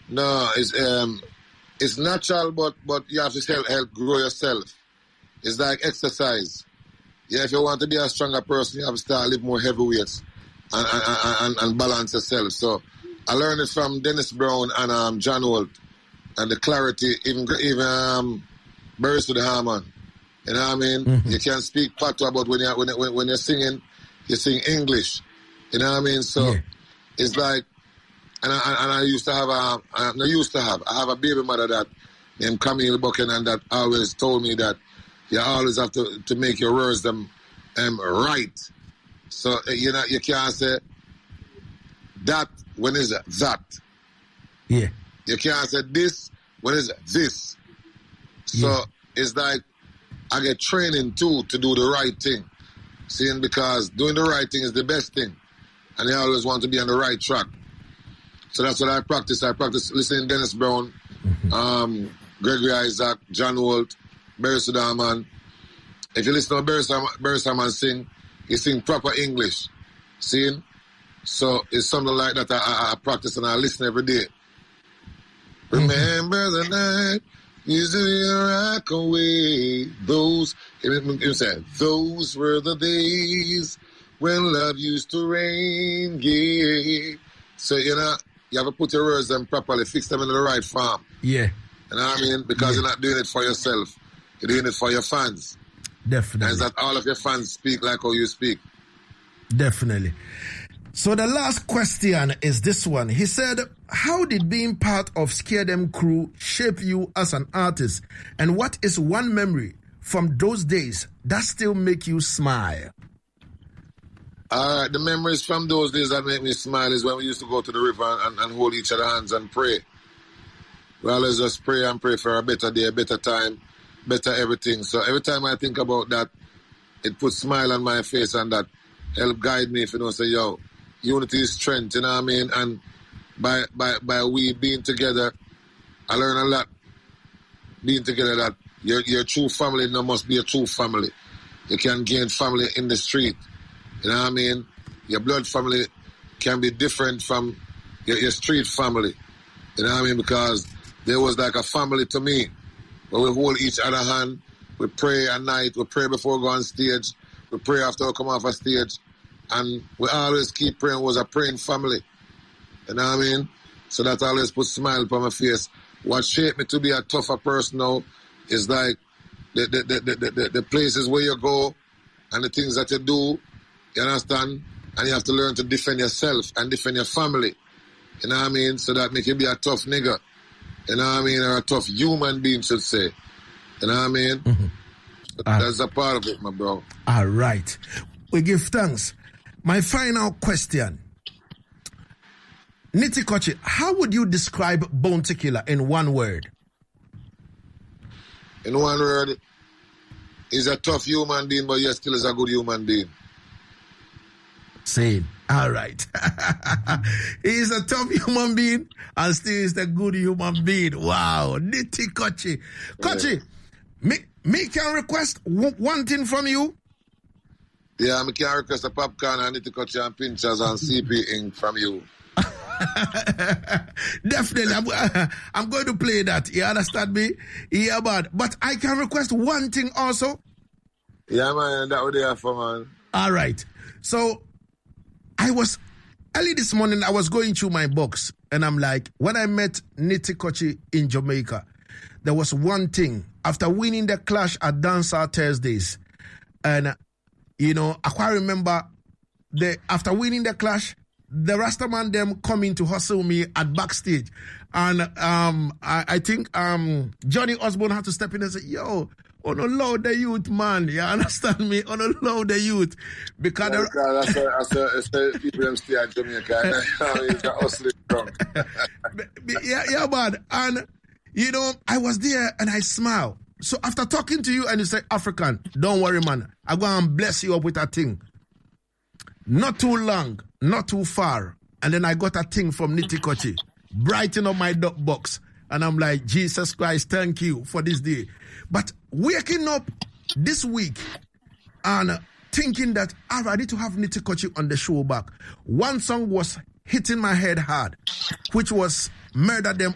No, it's natural, but you have to help grow yourself. It's like exercise. Yeah, if you want to be a stronger person, you have to start lift more heavy weights and balance yourself. So I learned it from Dennis Brown and John Holt, and the clarity, even Burris with the Harmon. You know what I mean? Mm-hmm. You can speak patois, but when you're singing, you sing English. You know what I mean? So it's like, and I have a baby mother that named Camille Buchanan that always told me that you always have to make your words right. So you can't say that when is it that. Yeah. You can't say this when is it this. So it's like I get training too to do the right thing. Seeing, because doing the right thing is the best thing. And I always want to be on the right track. So that's what I practice. I practice listening to Dennis Brown, Gregory Isaac, John Holt, Barry Sudaman. If you listen to Barry Sudaman sing, he sing proper English. Seeing? So it's something like that I practice and I listen every day. Remember the night usually rock away. Those were the days when love used to reign. Yeah. So you have to put your words in properly, fix them in the right form. Yeah. You know what I mean? Because you're not doing it for yourself. You're doing it for your fans. Definitely. And that all of your fans speak like how you speak. Definitely. So the last question is this one. He said, how did being part of Scare Them crew shape you as an artist? And what is one memory from those days that still make you smile? The memories from those days that make me smile is when we used to go to the river and hold each other's hands and pray. We always just pray and pray for a better day, a better time, better everything. So every time I think about that, it puts a smile on my face and that help guide me if say, yo, unity is strength, you know what I mean? And by we being together, I learn a lot. Being together, that your true family must be a true family. You can gain family in the street. You know what I mean? Your blood family can be different from your street family. You know what I mean? Because there was like a family to me. Where we hold each other hand, we pray at night, we pray before we go on stage, we pray after we come off a stage. And we always keep praying. Was a praying family. You know what I mean? So that always puts a smile upon my face. What shaped me to be a tougher person now is like the places where you go and the things that you do, you understand? And you have to learn to defend yourself and defend your family. You know what I mean? So that make you be a tough nigga. You know what I mean? Or a tough human being, should say. You know what I mean? Mm-hmm. That's a part of it, my bro. All right. We give thanks. My final question. Nitty Kochi, how would you describe Bounty Killer in one word? In one word, he's a tough human being, but yet still is a good human being. Same. All right. He's a tough human being and still is a good human being. Wow. Nitty Kochi. Kochi, me can request one thing from you? Yeah, I can request a popcorn and Nitty Kochi and pinchers and CP ink from you. Definitely. I'm going to play that. You understand me? Yeah, man. But I can request one thing also. Yeah, man. That would be for, man. All right. So, early this morning, I was going through my box and I'm like, when I met Nitty Kochi in Jamaica, there was one thing. After winning the clash at Dancehall Thursdays, and I quite remember after winning the clash, the Rastaman them coming to hustle me at backstage. And I think Johnny Osborne had to step in and say, yo, unallow the youth, man. You understand me? Unallow the youth. Because that's the people them stay at Jamaica. Yeah, man. And, I was there and I smiled. So after talking to you and you say, African, don't worry, man. I'm going to bless you up with a thing. Not too long, not too far. And then I got a thing from Nitty Kochi. Brighten up my box. And I'm like, Jesus Christ, thank you for this day. But waking up this week and thinking that I ready to have Nitty Kochi on the show back. One song was hitting my head hard, which was Murder Them